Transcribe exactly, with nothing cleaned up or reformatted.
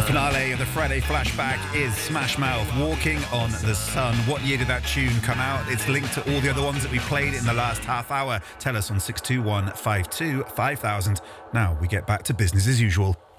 finale of the Friday flashback is Smash Mouth, Walking on the Sun. What year did that tune come out? It's linked to all the other ones that we played in the last half hour. Tell us on six two one five two five thousand. Now we get back to business as usual.